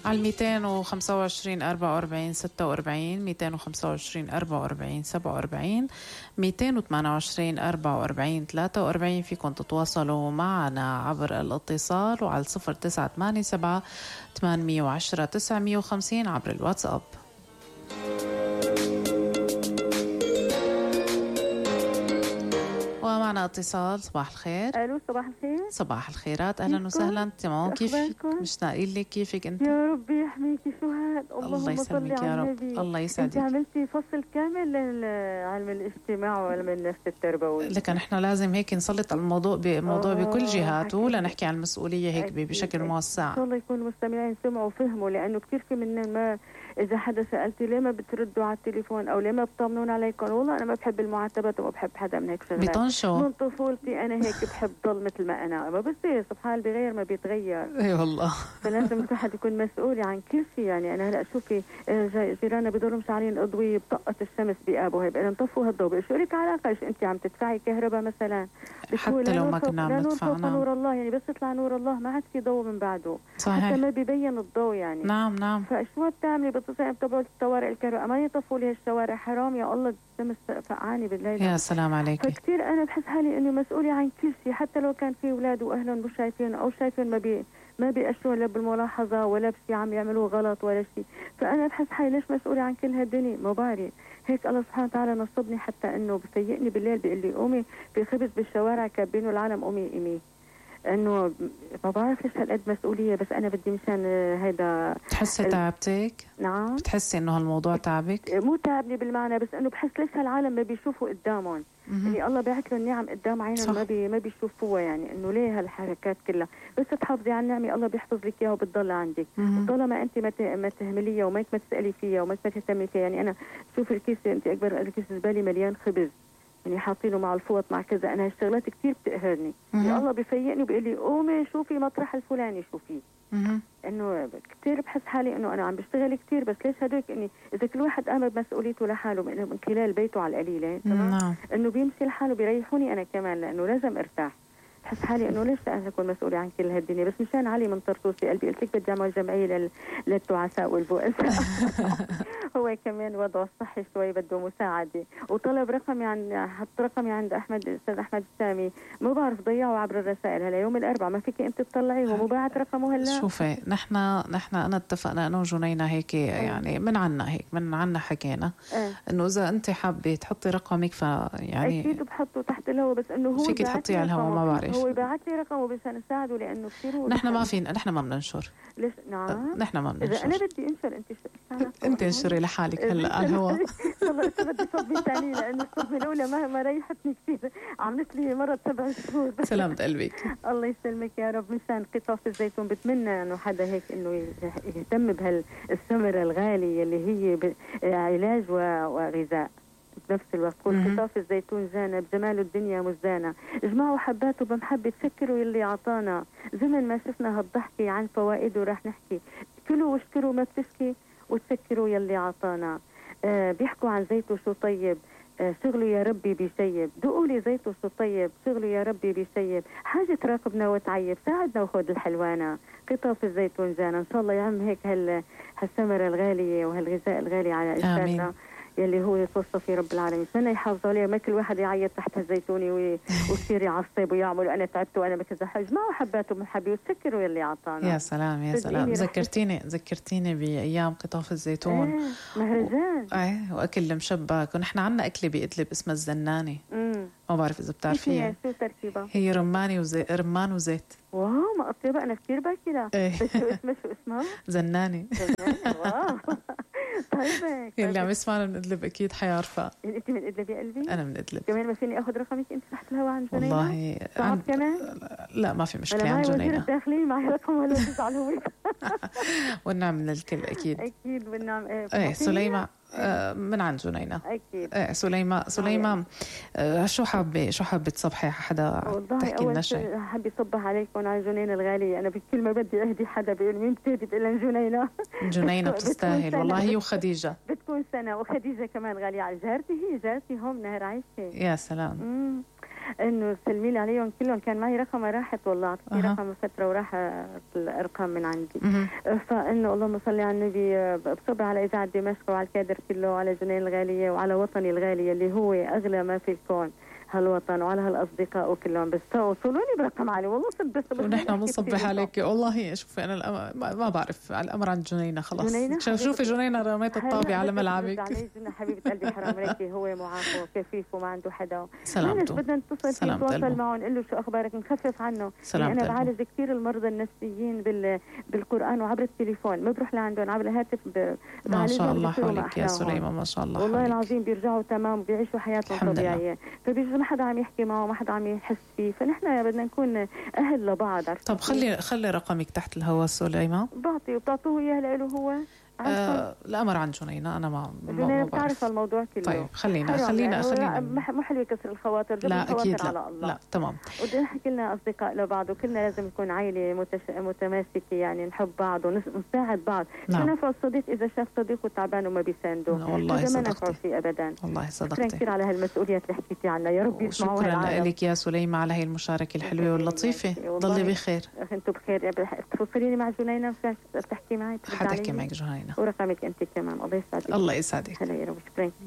على 225 44 46 225 44 47 228 44 43. فيكم تتواصلوا معنا عبر الاتصال وعلى 0987 810 950 عبر الواتساب. ومعنا اتصال. صباح الخير. الو صباح الخير. صباح الخيرات، اهلا وسهلا. تمام، كيفك؟ مشتاقين لك. كيفك انت؟ يا ربي يحميكي. شو هاد؟ الله يسلمك يا رب. الله يسعدك. انت عملتي فصل كامل لعلم الاجتماع وعلم النفس التربوي. لكن احنا لازم هيك نسلط على الموضوع بكل جهاته لنحكي عن المسؤوليه هيك بشكل موسع. ان شاء الله يكون المستمعين سمعوا وفهموا، لانه كثير في منا ما اذا حدا سالتي ليه ما بتردوا على التليفون او ليه ما بتطمنون عليكم، والله انا ما بحب المعاتبات وما بحب حدا من هيك شغلات. بيطنشوا من طفولتي انا هيك بحب ضل مثل ما انا، ما بصير سبحان بغير ما بيتغير. اي والله. فلازم الواحد يكون مسؤول عن كل شيء. يعني انا هلا شوفي جيراننا بيضلوا مشعلين اضويه بطقه الشمس بابوها، بقى نطفوا هالضوء. شو لك علاقه؟ انت عم تدفعي كهرباء مثلا؟ حتى لو ما كنا عم ندفع. نور الله، يعني بس يطلع نور الله ما عاد في ضوء من بعده. صحيح. حتى ما بيبين الضوء يعني. نعم. فشو بتعملي؟ بتصير تبعوا الطوارئ الكهرباء ما يطفوا لي الشوارع. حرام يا الله، الشمس فقعاني بالليل. يا سلام عليك. فكتير انا بحس حالي انه مسؤولة عن كل شيء، حتى لو كان في اولاد واهلهم مش شايفين او شايفين ما بيأشوا ولا بالملاحظة ولا بشيء عم يعملوه غلط ولا شيء. فانا بحس حالي ليش مسؤولة عن كل هالدنيا؟ ما بعرف. هيك الله سبحانه وتعالى نصبني حتى انه بفيقني بالليل بيقول لي قومي في خبز بالشوارع كابينه العالم قومي قومي. انه ما بعرف ليش هالقد مسؤوليه، بس انا بدي مشان هيدا. بتحسي تعبتك؟ نعم. بتحسي انه هالموضوع تعبك؟ مو تعبني بالمعنى، بس انه بحس ليش هالعالم ما بيشوفوا قدامهم. يعني الله بعت له النعم قدام عينهم ما بيشوفوها. يعني انه ليه هالحركات كلها؟ بس تحافظي على النعمه الله بيحفظ لك اياها وبتضل عندك. وطالما انت ما تهمليها وما تسالي فيها وما تهتمي فيها. يعني انا شوف الكيس، انت اكبر الكيس زبالي مليان خبز، يعني حاطينه مع الفوط مع كذا. انا هالشغلات كتير بتقهرني. يا الله بيفيقني وبيقول لي قومي شوفي مطرح الفلاني شوفي. انه كتير بحس حالي انه انا عم بشتغل كتير، بس ليش هدول اني اذا كل واحد قام بمسؤوليته لحاله من خلال بيته على القليله تمام انه بيمشي لحاله بيريحوني انا كمان، لانه لازم ارتاح. بحس حالي انه ليش انا اكون مسؤوله عن كل هالدنيا؟ بس مشان علي من طرطوسي قلبي قلت لك بدي اعمل جمعيه للتعساء والبؤساء. هو كمان وضعه الصحي شوي بده مساعده، وطلب رقمي حط رقمي عند الاستاذ احمد السامي. ما بعرف ضيعه عبر الرسائل. هلا يوم الاربعاء ما فيك انت تطلعيه، هو مو باعت رقمه هلا. شوفي نحن انا اتفقنا انا وجنينه هيك يعني من عنا حكينا انه اذا انت حابه تحطي رقمك فيعني اكيد بحطه تحت الهواء، بس انه هو فيك تحطيه على الهواء. ما بعرف، هو بعت لي رقمه مشان اساعده لانه كثير. نحن ما بننشر. ليش؟ نعم نحن ما بننشر. اذا انا بدي انشر انت انشري لحالك هلا على الهواء. والله بدي صدمه ثانيه، لانه الصدمه الاولى ما ريحتني كثير، عملت لي مرض 7 شهور. سلامة قلبك. الله يسلمك يا رب. مشان قطاف الزيتون بتمنى انه حدا هيك انه يهتم بهالثمره الغاليه اللي هي علاج وغذاء بنفس الوقت. قول قطاف الزيتون زانة بجمال الدنيا مزدانة، اجمعوا حباته بمحبة سكروا يلي عطانا، زمن ما شفنا هالضحكي عن فوائده رح نحكي، كلوا واشكروا ما بتشكي وتسكروا يلي عطانا. بيحكوا عن زيته شو طيب، شغله يا ربي بيشيب، دقوا لي زيته شو طيب، شغله يا ربي بيشيب، حاجة تراقبنا وتعيب، ساعدنا وخذ الحلوانة، قطاف الزيتون زانة. ان شاء الله يعم هيك هالثمرة الغالية وهالغذاء الغالي على اجسادنا يلي هو يتوصى في رب العالمين. اتمنى يحافظوا عليه، ما كل واحد يعيط تحت الزيتوني ويصير يعصب ويعمل انا تعبت وانا بكذا حاجه. ما حباته من حبي وتسكروا يلي عطانا. يا سلام يا سلام. ذكرتيني بايام قطاف الزيتون. مهرجان. واكل المشبك. ونحن عنا اكله بإدلب اسمها الزنانه. ما بعرف اذا بتعرفيها. شو تركيبها؟ هي رمان وزيت. واو ما قطيبه انا كثير باكلها. شو اسمها؟ زنانه. واو طيب اللي عم يسمعنا من إدلب أكيد حيعرفها. أنت من إدلب يا قلبي؟ أنا من إدلب. كمان ما فيني أخذ رقمك أنت تحت الهواء عن جنينة؟ والله صعب كمان؟ لا ما في مشكلة عن جنينة. وزير الداخلية معي رقم ولا تزعل هو. والنعم من الكل أكيد. أكيد والنعم. سليمة من عند جنينة أكيد. سليمة شو حابة تصبحي حدا تحكي لنا شيء؟ والله أول حابة صبح عليكم على جنينة الغالية. أنا بكل ما بدي أهدي حدا بيقول مين بتهدي بقول لها جنينة بتستاهل والله. هي وخديجة بتكون سنة، وخديجة كمان غالية على جارتي. هي جارتي هم نهر عيشة. يا سلام. انه سلمي لي عليهم كلهم. كان معي رقمها راحت والله، اعطيتني رقم فتره وراح الارقام من عندي. فانه اللهم صل على النبي، بصبر على اذاعه دمشق وعلى الكادر كله وعلى جنين الغاليه وعلى وطني الغالي اللي هو اغلى ما في الكون، هالوطن، وعلى هالاصدقاء وكلهم. بس وصلوني برقم عالي والله صدق. بس ونحن بنصبح عليك والله. شوفي انا ما بعرف على الامر عن جنينه خلاص. شوفي جنينه رميت الطابه على ملعبك. حبيبه قلبي حرام عليكي، هو معافى وكفيف وما عنده حدا. سلامته. بدنا نتصل نتواصل معه نقول له شو اخبارك، نخفف عنه. يعني انا بعالج كثير المرضى النفسيين بالقران وعبر التليفون، ما بروح لعندهم عبر الهاتف. ما شاء الله حولك يا سليمه، ما شاء الله والله حولك. العظيم بيرجعوا تمام وبيعيشوا حياتهم طبيعيه. ما حدا عم يحكي معه، ما حدا عم يحس فيه، فنحن بدنا نكون اهل لبعض. طب خلي رقمك تحت الهواء سليمة. بعطي وبتعطوه اياه له هو. الامر عن جنينه انا ما بتعرف الموضوع كله. طيب خلينا مو حلو كسر الخواطر. لا اكيد لا. على الله. لا تمام. ودنا نحكي كلنا اصدقاء لبعض، وكلنا لازم نكون عائله متماسكه، يعني نحب بعض ونساعد بعض. نعم. نفع الصديق اذا شاف صديقه تعبان وما بيسانده، والله ما نفعه فيه ابدا. والله صدقتي. شكرا كثير على هالمسؤوليات اللي حكيتي عنها، يا رب يسمعوها العالم. شكرا لك يا سليمة على هي المشاركه الحلوه واللطيفه. ضلي بخير. انتم بخير. تفصليني مع جنينه بتحكي معي. حتحكي معك جنينه. ورقمك انت كمان. الله يسعدك. الله يسعدك. هلا يا رب. شكرا.